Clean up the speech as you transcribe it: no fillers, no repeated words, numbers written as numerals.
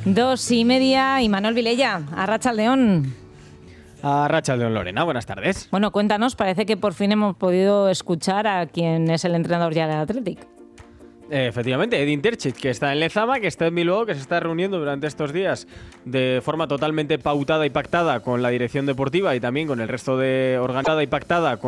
2:30 y Manuel Vilella, Arratsaldeon. Arratsaldeon, Lorena, buenas tardes. Bueno, cuéntanos, parece que por fin hemos podido escuchar a quien es el entrenador ya del Athletic. Efectivamente, Edin Terzic, que está en Lezama, que está en Bilbao, que se está reuniendo durante estos días de forma totalmente pautada y pactada con la dirección deportiva y también con el resto de organizada y pactada con